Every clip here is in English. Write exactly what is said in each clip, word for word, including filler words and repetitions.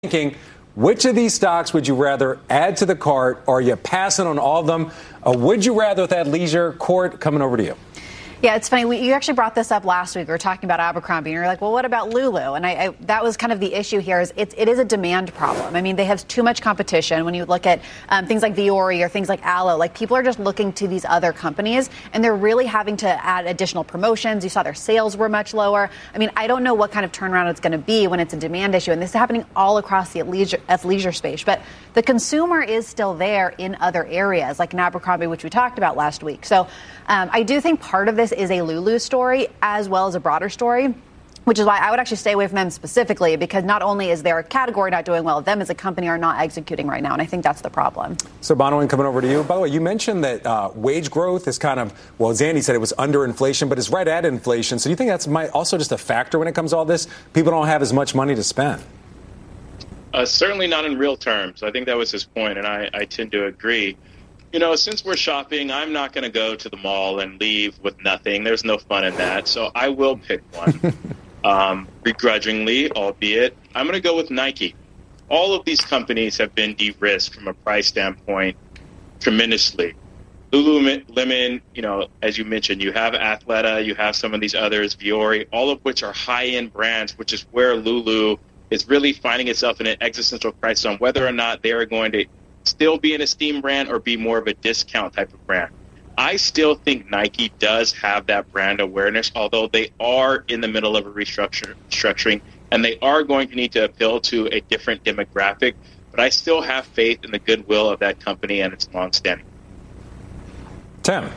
thinking, which of these stocks would you rather add to the cart, or are you passing on all of them? Uh, would you rather with that leisure? Court, coming over to you. Yeah, it's funny. We, you actually brought this up last week. We were talking about Abercrombie, and you're like, well, what about Lulu? And I, I, that was kind of the issue here. Is it, it is a demand problem. I mean, they have too much competition. When you look at um, things like Vuori or things like Alo, like people are just looking to these other companies, and they're really having to add additional promotions. You saw their sales were much lower. I mean, I don't know what kind of turnaround it's going to be when it's a demand issue, and this is happening all across the leisure, leisure space. But the consumer is still there in other areas, like in Abercrombie, which we talked about last week. So um, I do think part of this is a Lulu story as well as a broader story, which is why I would actually stay away from them specifically, because not only is their category not doing well, them as a company are not executing right now, and I think that's the problem. So, Bonawyn, coming over to you. By the way, you mentioned that uh, wage growth is kind of, well, Zandy said it was under inflation, but it's right at inflation. So do you think that's might also just a factor when it comes to all this? People don't have as much money to spend. Uh, certainly not in real terms. I think that was his point, and I, I tend to agree. You know, since we're shopping, I'm not going to go to the mall and leave with nothing. There's no fun in that. So I will pick one, um, begrudgingly, albeit. I'm going to go with Nike. All of these companies have been de-risked from a price standpoint tremendously. Lululemon, you know, as you mentioned, you have Athleta, you have some of these others, Vuori, all of which are high-end brands, which is where Lulu is really finding itself in an existential crisis on whether or not they are going to still be an esteem brand or be more of a discount type of brand. I still think Nike does have that brand awareness, although they are in the middle of a restructure, restructuring, and they are going to need to appeal to a different demographic. But I still have faith in the goodwill of that company and its longstanding. Tim.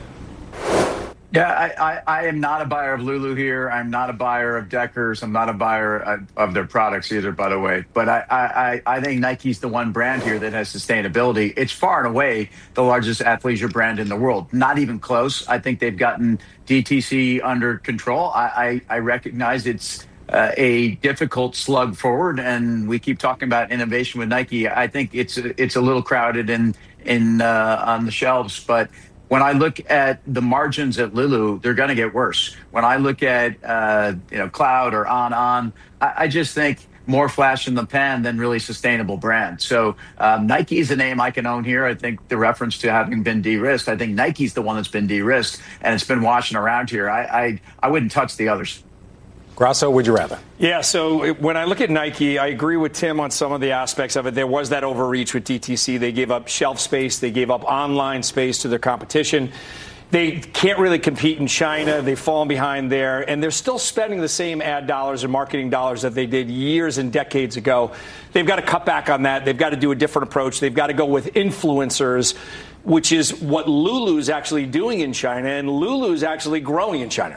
Yeah, I, I, I am not a buyer of Lulu here. I'm not a buyer of Deckers. I'm not a buyer of, of their products either, by the way. But I, I, I think Nike's the one brand here that has sustainability. It's far and away the largest athleisure brand in the world. Not even close. I think they've gotten D T C under control. I, I, I recognize it's uh, a difficult slug forward, and we keep talking about innovation with Nike. I think it's it's a little crowded in in uh, on the shelves, but when I look at the margins at Lulu, they're going to get worse. When I look at uh, you know Cloud or On On, I, I just think more flash in the pan than really sustainable brand. So um, Nike is a name I can own here. I think the reference to having been de-risked, I think Nike's the one that's been de-risked, and it's been washing around here. I I, I wouldn't touch the others. Grasso, would you rather? Yeah, so when I look at Nike, I agree with Tim on some of the aspects of it. There was that overreach with D T C. They gave up shelf space. They gave up online space to their competition. They can't really compete in China. They've fallen behind there. And they're still spending the same ad dollars and marketing dollars that they did years and decades ago. They've got to cut back on that. They've got to do a different approach. They've got to go with influencers, which is what Lulu's actually doing in China. And Lulu's actually growing in China.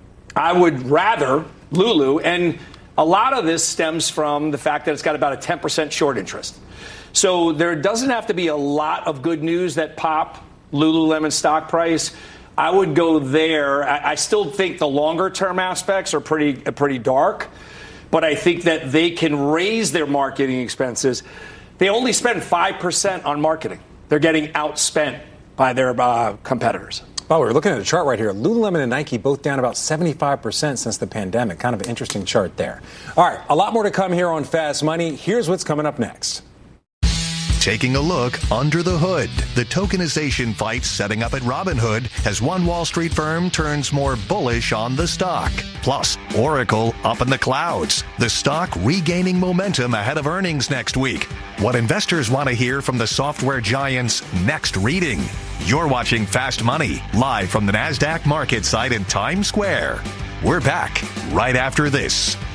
I would rather Lulu, and a lot of this stems from the fact that it's got about a ten percent short interest. So there doesn't have to be a lot of good news that pop Lululemon stock price. I would go there. I, I still think the longer term aspects are pretty pretty dark, but I think that they can raise their marketing expenses. They only spend five percent on marketing. They're getting outspent by their uh, competitors. Oh, we're looking at a chart right here. Lululemon and Nike both down about seventy-five percent since the pandemic. Kind of an interesting chart there. All right, a lot more to come here on Fast Money. Here's what's coming up next. Taking a look under the hood. The tokenization fight setting up at Robinhood as one Wall Street firm turns more bullish on the stock. Plus, Oracle up in the clouds. The stock regaining momentum ahead of earnings next week. What investors want to hear from the software giant's next reading. You're watching Fast Money, live from the NASDAQ market site in Times Square. We're back right after this.